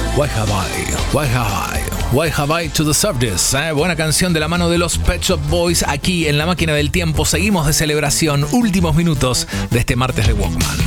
Why have I to deserve this? Buena canción de la mano de los Pet Shop Boys aquí en La Máquina del Tiempo. Seguimos de celebración, últimos minutos de este martes de Walkman.